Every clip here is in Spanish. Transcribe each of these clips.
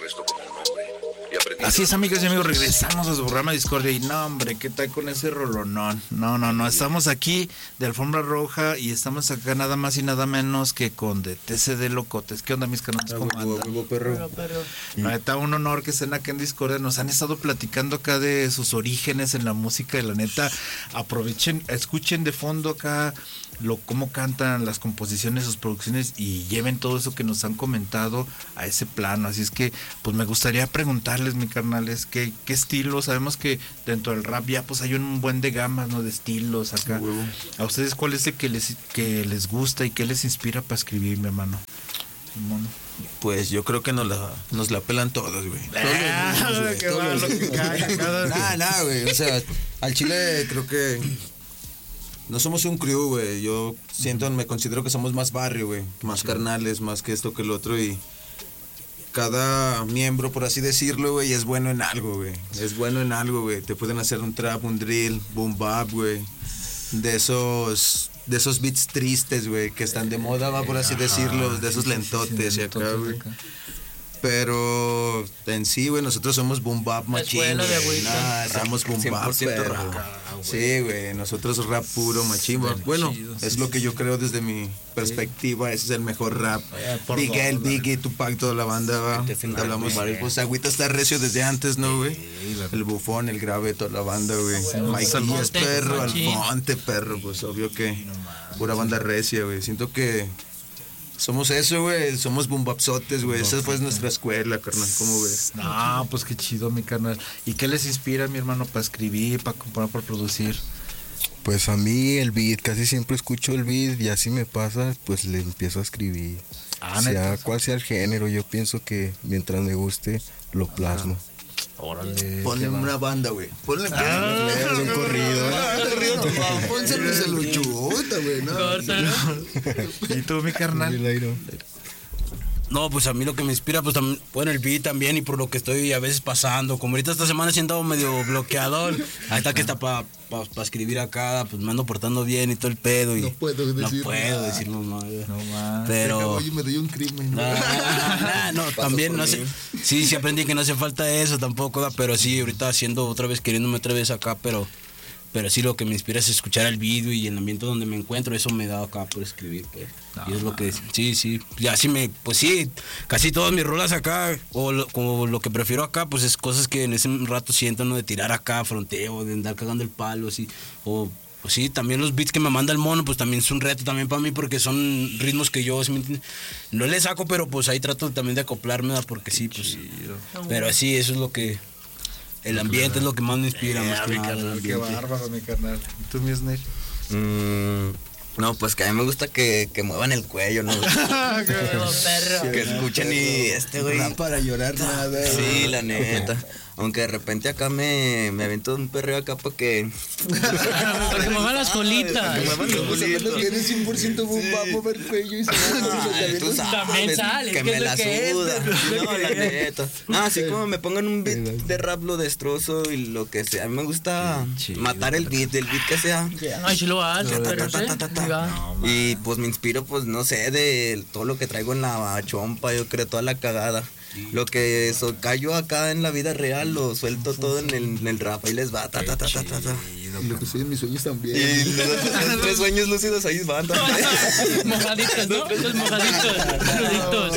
resto como un hombre. Y aprendí. Así es, amigas y amigos, regresamos a su programa Discordia. Y no, hombre, ¿qué tal con ese rolonón? No, estamos aquí de Alfombra Roja y estamos acá nada más y nada menos que con de TCD Locotes. ¿Qué onda, mis canales? ¿Cómo andan? Perro. La neta, un honor que estén acá en Discordia. Nos han estado platicando acá de sus orígenes en la música y la neta, aprovechen, escuchen de fondo acá cómo cantan las composiciones, sus producciones y lleven todo eso que nos han comentado a ese plano. Así es que pues me gustaría preguntarles, mi carnales, ¿qué estilo? Sabemos que dentro del rap ya pues hay un buen de gamas, ¿no? De estilos acá. ¿A ustedes cuál es el que les gusta y qué les inspira para escribir, mi hermano? Pues yo creo que nos la pelan todos, güey. Nada, güey. O sea, al chile creo que no somos un crew, güey. Yo me considero que somos más barrio, güey. Más carnales, más que esto que el otro. Y cada miembro, por así decirlo, güey, es bueno en algo, güey. Es bueno en algo, güey. Te pueden hacer un trap, un drill, boom bap, güey. De esos beats tristes, güey, que están de moda, va, por así decirlo. De esos lentotes y acá, güey. Pero en sí, güey, nosotros somos boom bap machín, güey. Somos boom bap, perro. Sí, güey, nosotros rap puro machín. Bueno, es lo que yo creo desde mi perspectiva, ese es el mejor rap. Miguel, Biggie, Tupac, toda la banda, va. Hablamos, pues Agüita está recio desde antes, ¿no, güey? El Bufón, el Grave, toda la banda, güey. Mike Díaz, perro, Alfonte, perro, pues obvio que pura banda recia, güey. Siento que somos eso, güey, somos bombapsotes, güey. Esa fue nuestra escuela, carnal, ¿cómo ves? No, pues qué chido, mi carnal. ¿Y qué les inspira, mi hermano, para escribir, para componer, para producir? Pues a mí el beat, casi siempre escucho el beat y así me pasa, pues le empiezo a escribir. Sea cual sea el género, yo pienso que mientras me guste, lo plasmo. Órale. Ponle una banda, güey. Ponle un corrido. Ponse Luis Luchuta, güey. ¿Y tú, mi carnal? No, pues a mí lo que me inspira, pues también, bueno, el beat también y por lo que estoy a veces pasando. Como ahorita esta semana he sido medio bloqueador. Ahí está que está para escribir acá, pues me ando portando bien y todo el pedo. Y no puedo decir mamá. No, pero oye, me doy un crimen. No, también no sé. Sí aprendí que no hace falta eso tampoco, pero sí, ahorita haciendo otra vez, queriéndome otra vez acá, pero sí lo que me inspira es escuchar el video y el ambiente donde me encuentro, eso me da acá por escribir, pues. Y es lo que, sí, ya pues sí, casi todas mis rolas acá, como lo que prefiero acá, pues es cosas que en ese rato siento, ¿no? De tirar acá, fronteo, de andar cagando el palo, así, o sí, también los beats que me manda el mono, pues también es un reto también para mí, porque son ritmos que yo, no le saco, pero pues ahí trato también de acoplarme, porque sí, pues, pero así, eso es lo que... El ambiente es lo que más me inspira, más que nada. Qué bárbaro, mi carnal. ¿Y tú, mi Snake? No, pues que a mí me gusta que muevan el cuello, ¿no? Que escuchen y güey. No para llorar nada. Sí, la neta. Aunque de repente acá me aviento un perreo acá para que... Para que muevan las colitas. Que muevan las colitas. Que eres 100% bomba, mover el cuello y se tú sabes, también sale, que me la suda. No, la neta. Así como me pongan un beat de rap lo destrozo y lo que sea. A mí me gusta matar el beat que sea. Ay, sí lo hace, pero y pues me inspiro, pues no sé, de todo lo que traigo en la chompa, yo creo, toda la cagada. Lo que callo acá en la vida real lo suelto todo en el rap, ahí les va, Y lo que soy en mis sueños también. Y los 3 sueños lúcidos ahí van. Mojaditos, ¿no? Esos mojaditos.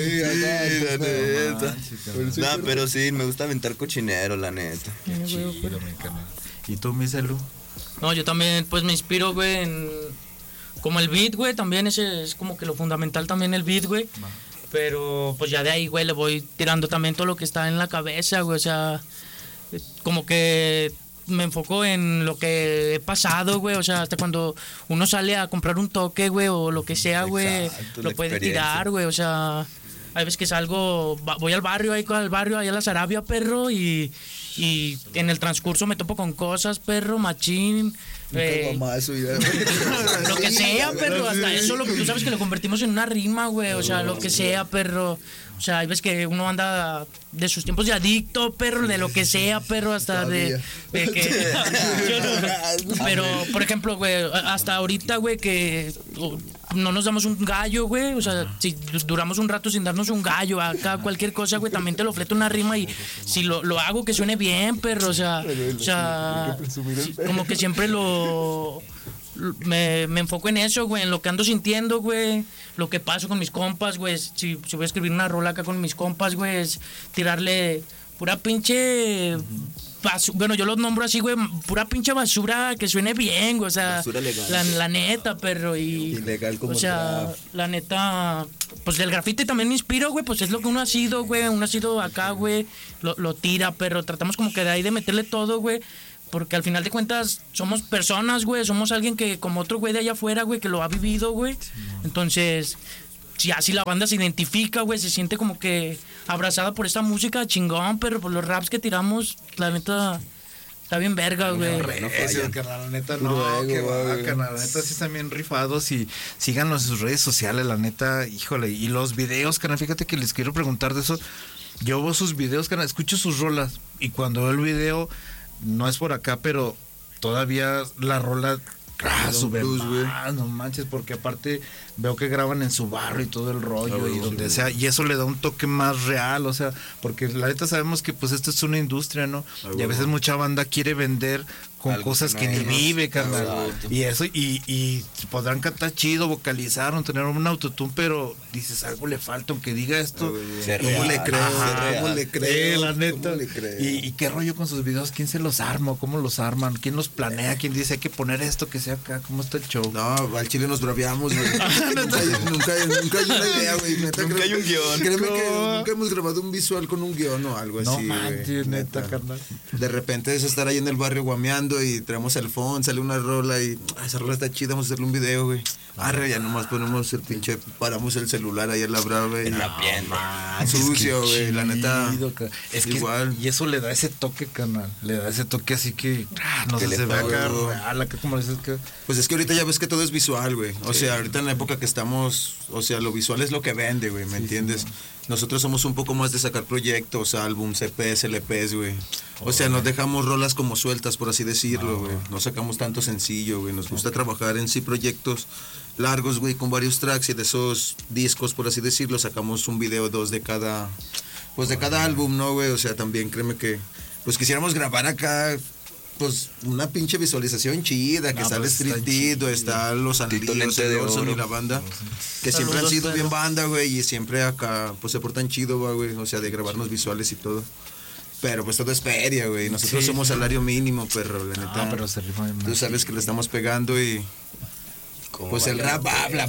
No, pero sí, me gusta aventar cochinero, la neta. Qué chido, mi carnal. ¿Y tú, mi Celu? No, yo también, pues me inspiro, güey, como el beat, güey, también ese es como que lo fundamental también el beat, güey. Pero pues ya de ahí, güey, le voy tirando también todo lo que está en la cabeza, güey, o sea, como que me enfoco en lo que he pasado, güey, o sea, hasta cuando uno sale a comprar un toque, güey, o lo que sea, güey, lo puede tirar, güey, o sea, hay veces que salgo, voy al barrio, ahí a la Sarabia, perro, y en el transcurso me topo con cosas, perro, machín, lo que sea, perro, hasta eso, tú sabes que lo convertimos en una rima, güey, o sea, lo que sea, perro, o sea, hay veces que uno anda de sus tiempos de adicto, perro, de lo que sea, perro, hasta de que... Pero, por ejemplo, güey, hasta ahorita, güey, que no nos damos un gallo, güey. O sea, si duramos un rato sin darnos un gallo, acá cualquier cosa, güey, también te lo fleto una rima y si lo hago que suene bien, perro. O sea, como que siempre me enfoco en eso, güey, en lo que ando sintiendo, güey, lo que paso con mis compas, güey. Si voy a escribir una rola acá con mis compas, güey, es tirarle pura pinche... Bueno, yo los nombro así, güey, pura pinche basura que suene bien, güey, o sea, la neta, perro, y... Ilegal como o sea, la neta, pues del grafite también me inspiro, güey, pues es lo que uno ha sido, güey, uno ha sido acá, güey, lo tira, pero tratamos como que de ahí de meterle todo, güey, porque al final de cuentas somos personas, güey, somos alguien que como otro güey de allá afuera, güey, que lo ha vivido, güey, entonces... Si así la banda se identifica, güey, se siente como que abrazada por esta música chingón, pero por los raps que tiramos, la neta, está bien verga, güey. La neta, no, que va, carnal, la neta sí están bien rifados y síganos en sus redes sociales, la neta, híjole, y los videos, carnal, fíjate que les quiero preguntar de eso. Yo veo sus videos, carnal, escucho sus rolas y cuando veo el video, no es por acá, pero todavía la rola... sube más, no manches, porque aparte veo que graban en su barrio y todo el rollo y donde sea, y eso le da un toque más real, o sea, porque la neta sabemos que pues esto es una industria, ¿no? Y a veces mucha banda quiere vender con algo cosas que ni vive, carnal. Y eso, y podrán cantar chido, vocalizar, o tener un autotune, pero dices, algo le falta, aunque diga esto. ¿Cómo le creo? La neta. Le creo? ¿Y qué rollo con sus videos? ¿Quién se los arma? ¿Cómo los arman? ¿Quién los planea? ¿Quién dice, hay que poner esto que sea acá? ¿Cómo está el show? No, al chile nos braviamos, güey. nunca hay una idea, güey. Nunca hay un guión. Créeme que nunca hemos grabado un visual con un guión o algo así, No manches, neta, carnal. De repente es estar ahí en el barrio guameando y traemos el phone, sale una rola y esa rola está chida, vamos a hacerle un video, güey. Arre, ya nomás ponemos el pinche, paramos el celular ahí en la brava, en la pierna. Sucio, güey, la neta. Es que igual. Y eso le da ese toque, carnal. Le da ese toque así que, no sé, se ve acá real, acá como dices que... Pues es que ahorita ya ves que todo es visual, güey. O sea, ahorita en la época que estamos, o sea, lo visual es lo que vende, güey, ¿me entiendes? Nosotros somos un poco más de sacar proyectos, álbums, EPs, LPs, güey. O sea, nos dejamos rolas como sueltas, por así decirlo, güey. No sacamos tanto sencillo, güey. Nos gusta trabajar en sí proyectos largos, güey, con varios tracks, y de esos discos, por así decirlo, sacamos un video, 2 de cada, pues de cada álbum, ¿no, güey? O sea, también créeme que, pues quisiéramos grabar acá, pues una pinche visualización chida, que sale Street, está los Anillos, el Orson y la banda, que siempre han sido bien banda, güey, y siempre acá, pues se portan chido, güey, o sea, de grabarnos visuales y todo. Pero pues todo es feria, güey. Nosotros somos salario mínimo, perro, la neta. pero se rifa bien. Tú sabes que le estamos pegando y... Pues el rap habla,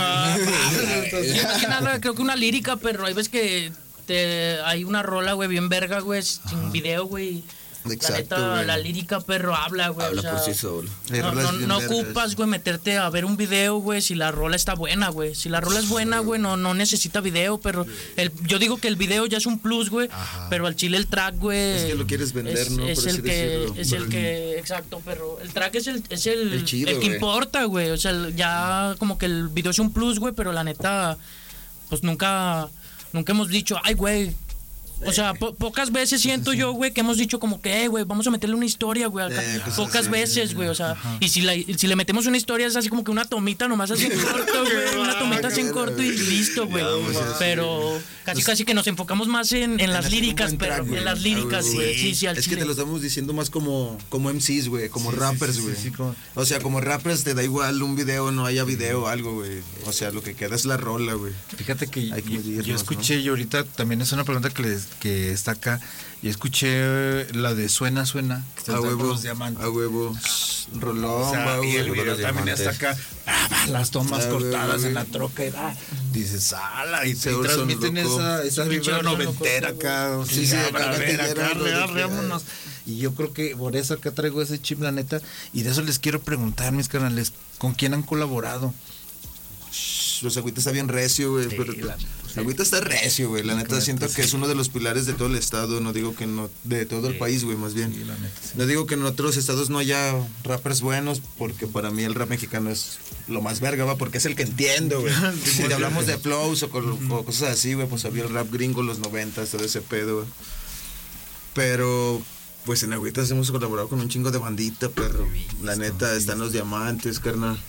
creo que una lírica, pero hay veces que hay una rola, güey, bien verga, güey, sin video, güey. Exacto, la neta, güey. la lírica, perro, habla, güey. Habla o sea, por sí solo. No ocupas, güey, meterte a ver un video, güey, si la rola está buena, güey. Si la rola es buena, güey, no necesita video, pero yo digo que el video ya es un plus, güey, pero al chile el track, güey... Es que lo quieres vender, ¿no? Es el que, exacto, pero el track es el chido, que güey. importa, güey. O sea, ya como que el video es un plus, güey, pero la neta, pues nunca hemos dicho, ay, güey. O sea, pocas veces siento yo, güey, que hemos dicho como que, güey, vamos a meterle una historia, güey. Pocas veces, güey, o sea, y si le metemos una historia es así como que una tomita nomás así en corto, güey. Una tomita así en corto y listo, güey. Pero casi que nos enfocamos más en las líricas, pero en las líricas, güey. Sí, al Es que chile. te lo estamos diciendo más como MCs, güey, como rappers, güey. O sea, como rappers te da igual un video, no haya video, algo, güey. O sea, lo que queda es la rola, güey. Fíjate que Hay que medirnos, yo escuché, ¿no? y ahorita también es una pregunta que está acá, y escuché la de Suena, que está A con huevo, los diamantes. a huevo. Rolón, O sea, y el güey. video también está acá, las tomas Ah, cortadas güey. en la troca, y dices, ala, y te Orson, transmiten loco. esa vibra noventera acá, Sí, sí, acá a ver, gatillera, acá, güey. vámonos. Y yo creo que por eso acá traigo ese chip, la neta, y de eso les quiero preguntar, mis canales, ¿con quién han colaborado? Los Agüita está bien recio, güey. Sí, Pero la neta, sí. Agüita está recio, güey. La neta siento que es uno de los pilares de todo el estado. No digo que no, de todo el país, güey, más bien. Sí, la neta, sí. No digo que en otros estados no haya rappers buenos, porque para mí el rap mexicano es lo más verga, va, porque es el que entiendo, güey. Si te hablamos de flows o cosas así, güey, pues había el rap gringo los 90, todo ese pedo, güey. Pero pues en Agüitas hemos colaborado con un chingo de bandita, pero la neta están los diamantes, carnal.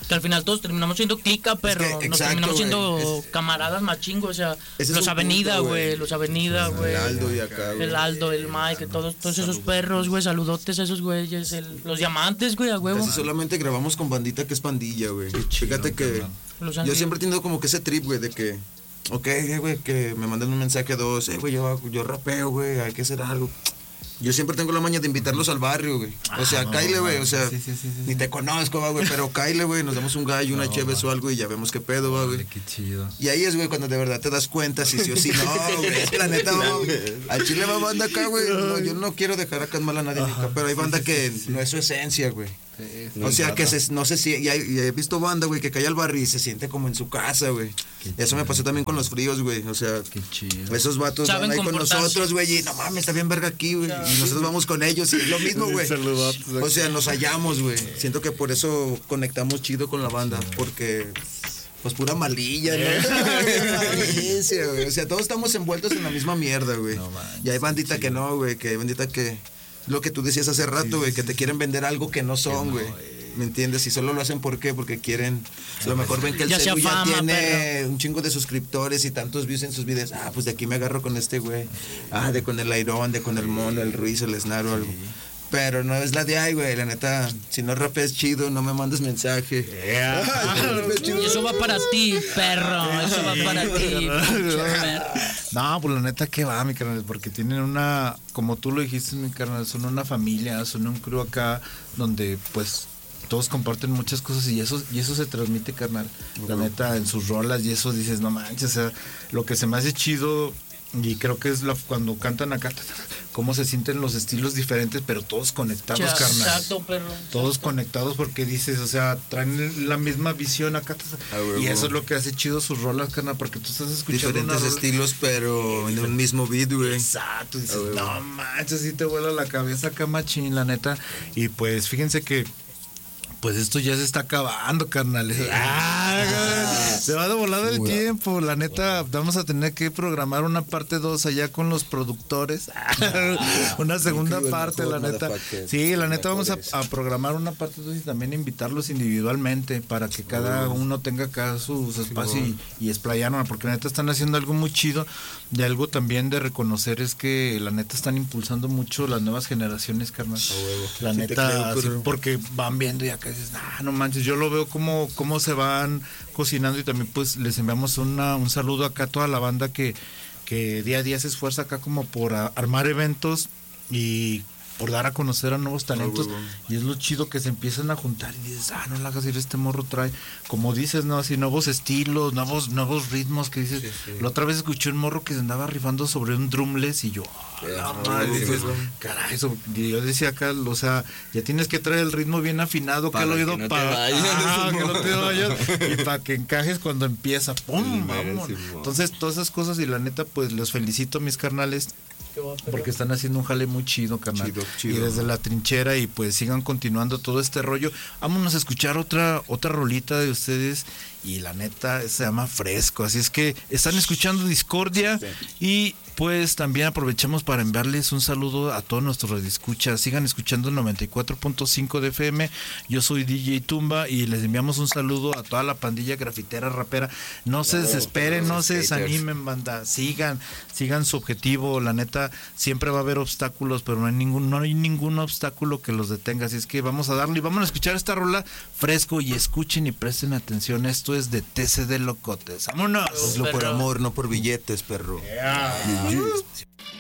Que al final todos terminamos siendo clica, pero nos exacto, terminamos siendo güey, camaradas más chingos, o sea, ese es los un Avenida, punto, güey, los Avenida, güey. El Aldo y acá, güey. El Aldo, el Mike, todos esos perros, güey, saludotes a esos güeyes, los diamantes, güey, a huevo. Casi solamente grabamos con bandita que es pandilla, güey. Fíjate que Los yo Ángeles. siempre he tenido como que ese trip, güey, de que, ok, güey, que me mandan un mensaje a dos, güey, yo rapeo, güey, hay que hacer algo. Yo siempre tengo la maña de invitarlos al barrio, güey. O sea, cáile, güey, o sea, sí. ni te conozco, va, güey, pero cáile, güey, nos damos un gallo, una chévez o algo y ya vemos qué pedo, va, güey. Qué chido. Y ahí es, güey, cuando de verdad te das cuenta si sí o si no, güey. Es que la neta, güey, al chile va banda acá, güey. No, yo no quiero dejar acá en mal a nadie, Nica, pero hay banda que no es su esencia, güey. O sea, que no sé si, y he visto banda, güey, que cae al barrio y se siente como en su casa, güey. Eso me pasó también con los fríos, güey. O sea, Qué chido. esos vatos Saben van ahí con comportarse. nosotros, güey, y no mames, está bien verga aquí, güey. Y nosotros vamos con ellos y es lo mismo, güey. O sea, nos hallamos, güey. Siento que por eso conectamos chido con la banda, porque pues pura malilla, ¿no? Violencia, güey. O sea, todos estamos envueltos en la misma mierda, güey. Y hay bandita que no, güey, que hay bandita que lo que tú decías hace rato, güey, que te quieren vender algo que no son, güey. ¿Me entiendes? Y solo lo hacen ¿por qué? Porque quieren, a lo mejor ven que el Ya sea celu ya fama, tiene un chingo de suscriptores y tantos views en sus videos. Ah, pues de aquí me agarro con este güey. Ah, de con el Airón, de con el Mono, el Ruiz, el Snaro, algo. Pero no es la de ahí, güey, la neta, si no rapeas chido, no me mandes mensaje. Y eso va para ti, perro. Eso va para ti, pinche perro. No, pues la neta que va, mi carnal, porque tienen una, como tú lo dijiste, mi carnal, son una familia, son un crew acá donde pues todos comparten muchas cosas y eso se transmite, carnal. La neta, en sus rolas y eso dices, no manches, o sea, lo que se me hace chido y creo que es cuando cantan acá, cómo se sienten los estilos diferentes, pero todos conectados, Ya, carnal. exacto, perro. Todos conectados porque dices, o sea, traen la misma visión acá. Y eso es lo que hace chido sus rolas, carnal, porque tú estás escuchando Diferentes una rola- estilos, pero en un mismo beat, güey. Exacto, dices, no manches, sí te vuela la cabeza acá, machín, la neta. Y pues fíjense que pues esto ya se está acabando, carnal. Se va de volada el tiempo. La neta, vamos a tener que programar una parte 2 allá con los productores. Una segunda parte, la neta. Sí, la neta, vamos a programar una parte 2 y también invitarlos individualmente para que cada uno tenga acá su espacio y explayarnos, porque la neta están haciendo algo muy chido. Y algo también de reconocer es que la neta están impulsando mucho las nuevas generaciones, carnal. La Sí, neta, te creo, así, pero- porque van viendo y acá dices, no manches, yo lo veo cómo se van cocinando y también pues les enviamos un saludo acá a toda la banda que día a día se esfuerza acá como por armar eventos y por dar a conocer a nuevos talentos y es lo chido que se empiezan a juntar y dices, no la hagas ir, este morro trae, como dices, no, así nuevos estilos, nuevos ritmos que dices, la otra vez escuché un morro que se andaba rifando sobre un drumless y yo, dices, caray, y yo decía acá, o sea, ya tienes que traer el ritmo bien afinado, que al oído que no te para vayas. que no te vayas y para que encajes cuando empieza, pum, vamos. Entonces, todas esas cosas y la neta, pues los felicito, mis carnales. Porque están haciendo un jale muy chido, carnal. Chido. Y desde la trinchera y pues sigan continuando todo este rollo. Vámonos a escuchar otra rolita de ustedes y la neta se llama Fresco. Así es que están escuchando Discordia y pues también aprovechamos para enviarles un saludo a todos nuestros radioescuchas. Sigan escuchando el 94.5 de FM. Yo soy DJ Tumba y les enviamos un saludo a toda la pandilla grafitera, rapera. No se desesperen, no se desanimen, banda. Sigan su objetivo. La neta, siempre va a haber obstáculos, pero no hay ningún obstáculo que los detenga. Así es que vamos a darle y vamos a escuchar esta rola Fresco y escuchen y presten atención. Esto es de TC de Locotes. ¡Vámonos! Hazlo por amor, no por billetes, perro. Yeah.